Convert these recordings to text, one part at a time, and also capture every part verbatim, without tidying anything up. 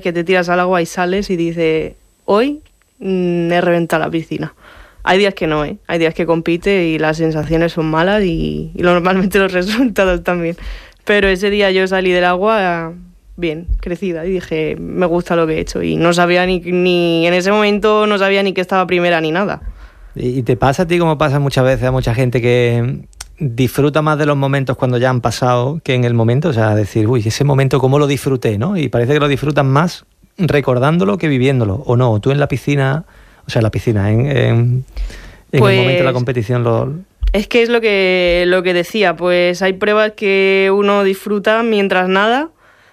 que te tiras al agua y sales y dices, hoy mmm, he reventado la piscina. Hay días que no, ¿eh? Hay días que compite y las sensaciones son malas y, y normalmente los resultados también. Pero ese día yo salí del agua bien, crecida, y dije, me gusta lo que he hecho. Y no sabía ni, ni en ese momento no sabía ni que estaba primera ni nada. ¿Y te pasa a ti como pasa muchas veces a mucha gente que disfruta más de los momentos cuando ya han pasado que en el momento? O sea, decir, uy, ese momento cómo lo disfruté, ¿no? Y parece que lo disfrutan más recordándolo que viviéndolo, ¿o no? Tú en la piscina, o sea, en la piscina, en, en, en pues, el momento de la competición lo... Es que es lo que, lo que decía, pues hay pruebas que uno disfruta mientras nada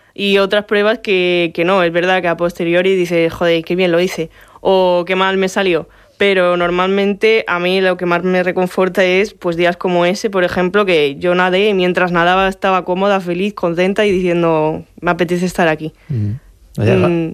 y otras pruebas que, que no. Es verdad que a posteriori dices, joder, qué bien lo hice, o qué mal me salió. Pero normalmente a mí lo que más me reconforta es pues días como ese, por ejemplo, que yo nadé y mientras nadaba estaba cómoda, feliz, contenta y diciendo, me apetece estar aquí. Mm. Oye, mm,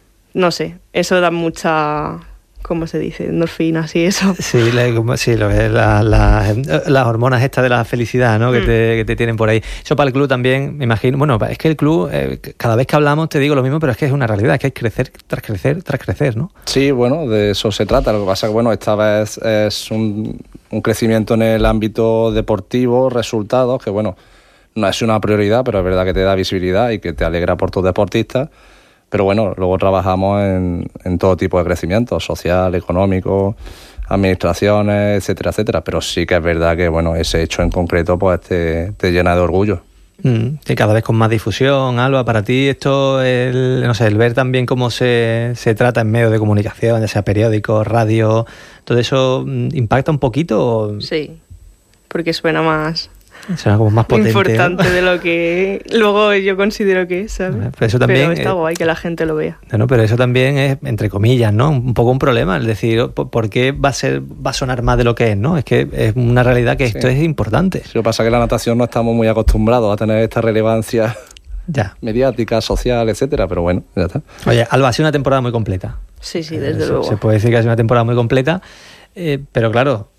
no sé, eso da mucha... ¿Cómo se dice? Endorfinas y eso. Sí, la, sí lo que es la, la, las hormonas estas de la felicidad, ¿no? Que, mm. te, que te tienen por ahí. Eso para el club también, me imagino. Bueno, es que el club, eh, cada vez que hablamos te digo lo mismo, pero es que es una realidad, es que hay que crecer tras crecer tras crecer, ¿no? Sí, bueno, de eso se trata. Lo que pasa es que, bueno, esta vez es un, un crecimiento en el ámbito deportivo, resultados, que, bueno, no es una prioridad, pero es verdad que te da visibilidad y que te alegra por tus deportistas. Pero bueno, luego trabajamos en, en todo tipo de crecimiento, social, económico, administraciones, etcétera, etcétera. Pero sí que es verdad que, bueno, ese hecho en concreto pues te, te llena de orgullo. Mm, que cada vez con más difusión, Alba, para ti esto, el, no sé, el ver también cómo se, se trata en medios de comunicación, ya sea periódicos, radio, todo eso, ¿impacta un poquito? O... Sí, porque suena más... Será como más potente, importante, ¿no? De lo que luego yo considero que es, ¿sabes? Pero, eso también, pero está guay que la gente lo vea. No, pero eso también es, entre comillas, ¿no? Un poco un problema, es decir, ¿por qué va a ser, va a sonar más de lo que es, ¿no? Es que es una realidad que esto sí. es importante. Sí, lo que pasa es que la natación no estamos muy acostumbrados a tener esta relevancia ya. mediática, social, etcétera, pero bueno, ya está. Oye, Alba, ha sido una temporada muy completa. Sí, sí, desde eh, luego. Se puede decir que ha sido una temporada muy completa, eh, pero claro,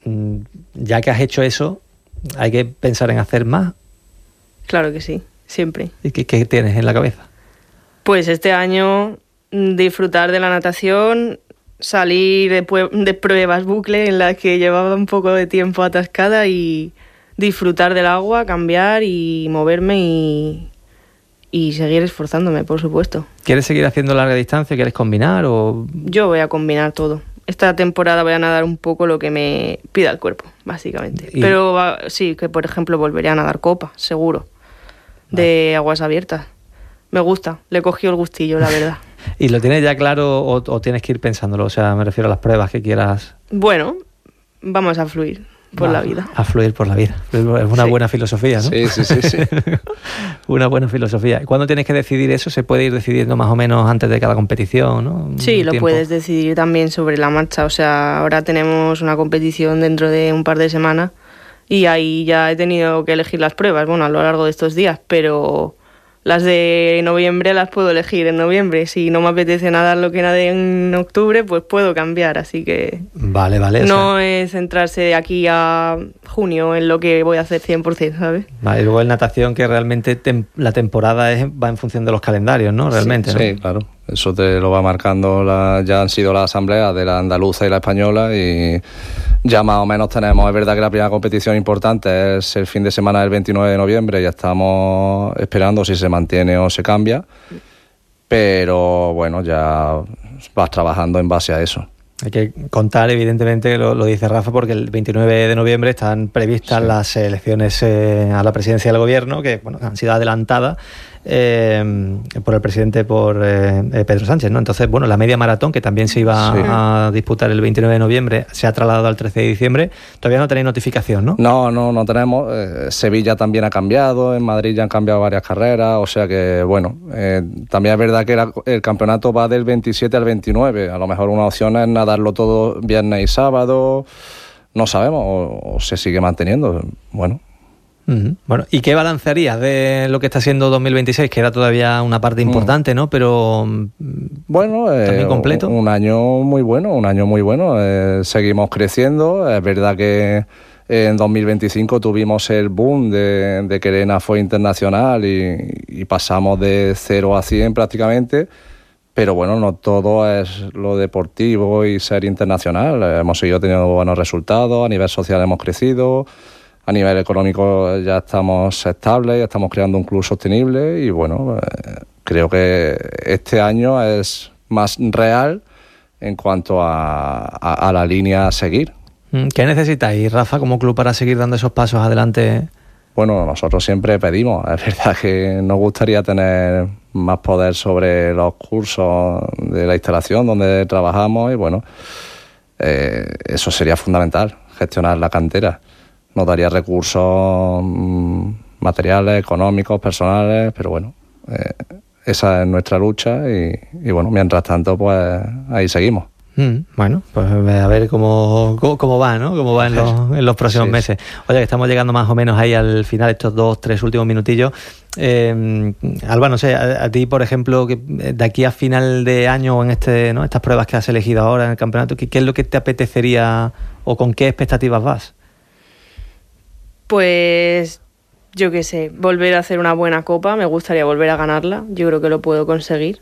ya que has hecho eso, hay que pensar en hacer más. Claro que sí, siempre. ¿Y qué, qué tienes en la cabeza? Pues este año disfrutar de la natación, salir de, pue- de pruebas bucle en las que llevaba un poco de tiempo atascada y disfrutar del agua, cambiar y moverme y, y seguir esforzándome, por supuesto. ¿Quieres seguir haciendo larga distancia? ¿Quieres combinar? O... Yo voy a combinar todo. Esta temporada voy a nadar un poco lo que me pida el cuerpo, básicamente. ¿Y? Pero sí, que por ejemplo volveré a nadar copa, seguro, vale. De aguas abiertas. Me gusta, le he cogido el gustillo, la verdad. ¿Y lo tienes ya claro o, o tienes que ir pensándolo? O sea, me refiero a las pruebas que quieras. Bueno, vamos a fluir por Va, la vida. A fluir por la vida. Es una sí. buena filosofía, ¿no? Sí, sí, sí. sí. Una buena filosofía. ¿Cuándo tienes que decidir eso? ¿Se puede ir decidiendo más o menos antes de cada competición, ¿no? Sí, lo puedes decidir también sobre la marcha. O sea, ahora tenemos una competición dentro de un par de semanas y ahí ya he tenido que elegir las pruebas, bueno, a lo largo de estos días, pero... Las de noviembre las puedo elegir en noviembre. Si no me apetece nadar lo que nadé en octubre, pues puedo cambiar. Así que vale, vale. No o sea... es centrarse de aquí a junio en lo que voy a hacer cien por ciento, ¿sabes? Vale, y luego en natación que realmente tem- la temporada es, va en función de los calendarios, ¿no? Realmente, sí, ¿no? Sí, claro. Eso te lo va marcando, la, ya han sido las asambleas de la andaluza y la española y ya más o menos tenemos, es verdad que la primera competición importante es el fin de semana del veintinueve de noviembre, ya estamos esperando si se mantiene o se cambia, pero bueno, ya vas trabajando en base a eso. Hay que contar, evidentemente, lo, lo dice Rafa, porque el veintinueve de noviembre están previstas sí. las elecciones eh, a la presidencia del gobierno, que bueno, han sido adelantadas eh, por el presidente, por eh, Pedro Sánchez, ¿no? Entonces, bueno, la media maratón, que también se iba sí. a disputar el veintinueve de noviembre, se ha trasladado al trece de diciembre. Todavía no tenéis notificación, ¿no? No, no, no tenemos. Eh, Sevilla también ha cambiado, en Madrid ya han cambiado varias carreras, o sea que, bueno, eh, también es verdad que la, el campeonato va del veintisiete al veintinueve. A lo mejor una opción es darlo todo viernes y sábado, no sabemos, o, o se sigue manteniendo, bueno. Uh-huh. Bueno, ¿y qué balancearías de lo que está siendo dos mil veintiséis? Que era todavía una parte importante, ¿no? Pero bueno, también eh, completo. Un, un año muy bueno, un año muy bueno. Eh, seguimos creciendo. Es verdad que En dos mil veinticinco tuvimos el boom de, de que Elena fue internacional y, y pasamos de cero a cien prácticamente, pero bueno, no todo es lo deportivo y ser internacional. Hemos seguido teniendo buenos resultados, a nivel social hemos crecido, a nivel económico ya estamos estables, ya estamos creando un club sostenible y bueno, eh, creo que este año es más real en cuanto a, a, a la línea a seguir. ¿Qué necesitáis, Rafa, como club para seguir dando esos pasos adelante? Bueno, nosotros siempre pedimos. Es verdad que nos gustaría tener más poder sobre los cursos de la instalación donde trabajamos y bueno, eh, eso sería fundamental, gestionar la cantera. Nos daría recursos mmm, materiales, económicos, personales, pero bueno, eh, esa es nuestra lucha y, y bueno, mientras tanto, pues ahí seguimos. Mm, bueno, pues a ver cómo, cómo, cómo va, ¿no? Cómo va en los, en los próximos sí, meses. Oye, que estamos llegando más o menos ahí al final, estos dos, tres últimos minutillos. Eh, Alba, no sé, a, a ti, por ejemplo, que de aquí a final de año o en este, ¿no? estas pruebas que has elegido ahora en el campeonato, ¿qué, qué es lo que te apetecería o con qué expectativas vas? Pues yo qué sé, volver a hacer una buena copa, me gustaría volver a ganarla, yo creo que lo puedo conseguir.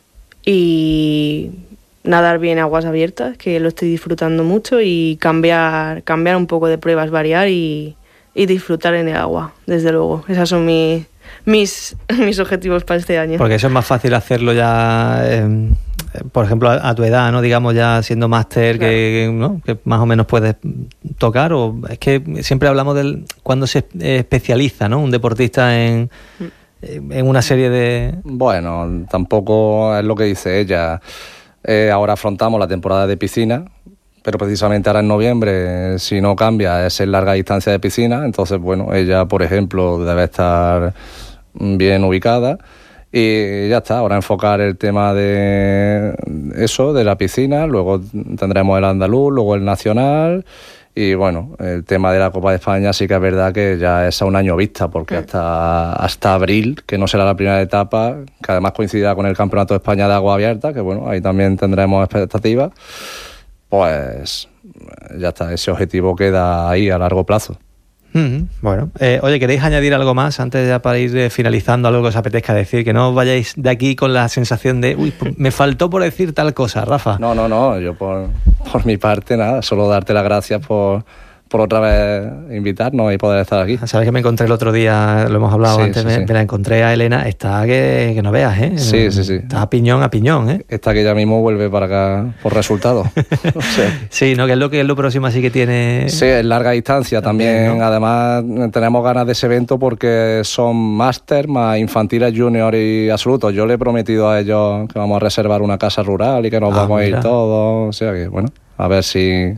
Y nadar bien aguas abiertas, que lo estoy disfrutando mucho, y cambiar cambiar un poco de pruebas, variar y, y disfrutar en el agua, desde luego. Esos son mis, mis, mis objetivos para este año. Porque eso es más fácil hacerlo ya, eh, por ejemplo, a, a tu edad, ¿no? Digamos, ya siendo máster, claro. que, ¿no? que más o menos puedes tocar, o es que siempre hablamos del cuando se especializa, ¿no? Un deportista en, mm. en una serie de... Bueno, tampoco es lo que dice ella. Eh, ahora afrontamos la temporada de piscina, pero precisamente ahora en noviembre, si no cambia, es en larga distancia de piscina. Entonces, bueno, ella, por ejemplo, debe estar bien ubicada y ya está. Ahora enfocar el tema de eso, de la piscina, luego tendremos el andaluz, luego el nacional y bueno, el tema de la Copa de España sí que es verdad que ya es a un año vista, porque hasta, hasta abril, que no será la primera etapa, que además coincidirá con el Campeonato de España de Agua Abierta, que bueno, ahí también tendremos expectativas, pues ya está, ese objetivo queda ahí a largo plazo. Mm-hmm. Bueno, eh, oye, ¿queréis añadir algo más antes de para ir eh, finalizando, algo que os apetezca decir? Que no os vayáis de aquí con la sensación de, uy, me faltó por decir tal cosa, Rafa. No, no, no, yo por, por mi parte nada, solo darte las gracias por, por otra vez invitarnos y poder estar aquí. Sabes que me encontré el otro día, lo hemos hablado sí, antes, sí, me, sí. me la encontré a Elena, está que, que no veas, ¿eh? Sí, sí, sí. Está a piñón a piñón, ¿eh? Está que ya mismo vuelve para acá por resultados. sí. sí, ¿no? Que es lo que es lo próximo así que tiene... Sí, es larga distancia también, también ¿no? Además tenemos ganas de ese evento porque son máster más infantiles, junior y absolutos. Yo le he prometido a ellos que vamos a reservar una casa rural y que nos ah, vamos mira. a ir todos, o sea que bueno, a ver si...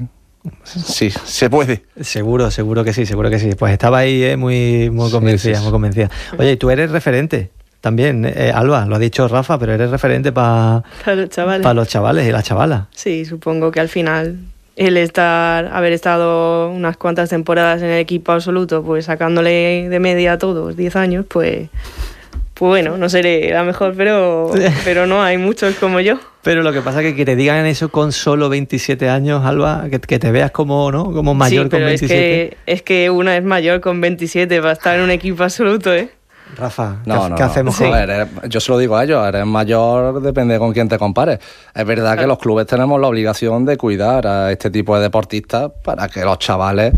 Sí, se puede. Seguro, seguro que sí, seguro que sí. Pues estaba ahí eh, muy, muy convencida, sí, sí, sí. muy convencida. Oye, tú eres referente también, eh, Alba, lo ha dicho Rafa, pero eres referente para pa los chavales. Para los chavales y las chavalas. Sí, supongo que al final el estar, haber estado unas cuantas temporadas en el equipo absoluto, pues sacándole de media a todos diez años, pues... Pues bueno, no seré la mejor, pero, pero no hay muchos como yo. Pero lo que pasa es que, que te digan eso con solo veintisiete años, Alba, que, que te veas como, ¿no? como mayor sí, pero con veintisiete. Es que, es que una es mayor con veintisiete para estar en un equipo absoluto, ¿eh? Rafa, no, ¿qué, no, ¿qué hacemos? Sí. A ver, yo se lo digo a ellos, eres mayor, depende con quién te compares. Es verdad claro. que los clubes tenemos la obligación de cuidar a este tipo de deportistas para que los chavales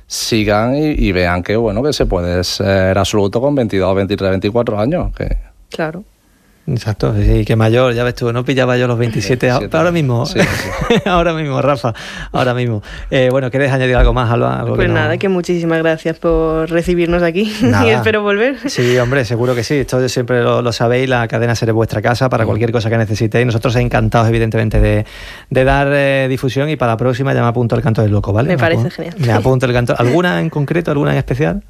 sigan y, y vean que bueno que se puede ser absoluto con veintidós, veintitrés, veinticuatro años. Que... Claro. Exacto, sí, que mayor, ya ves tú, no pillaba yo los veintisiete, veintisiete ahora mismo, sí, sí. ahora mismo, Rafa, ahora mismo. Eh, bueno, ¿quieres añadir algo más, Alba? ¿Algo pues que no... nada, que muchísimas gracias por recibirnos aquí nada. y espero volver. Sí, hombre, seguro que sí, esto siempre lo, lo sabéis, la cadena será vuestra casa para cualquier cosa que necesitéis. Nosotros encantados, evidentemente, de, de dar eh, difusión y para la próxima ya me apunto el canto del loco, ¿vale? Me, me parece apunto, genial. Me apunto el canto. ¿Alguna en concreto, alguna en especial?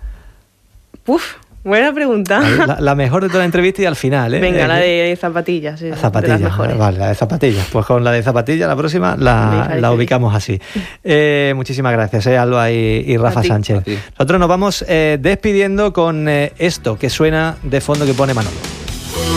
Uf. Buena pregunta. La, la mejor de toda la entrevista y al final, ¿eh? Venga, la de zapatillas. Sí, zapatillas, de las mejores. Vale, la de zapatillas. Pues con la de zapatillas, la próxima la, la ubicamos así. Eh, muchísimas gracias, eh, Alba y, y Rafa ti, Sánchez. Nosotros nos vamos eh, despidiendo con eh, esto que suena de fondo que pone Manolo.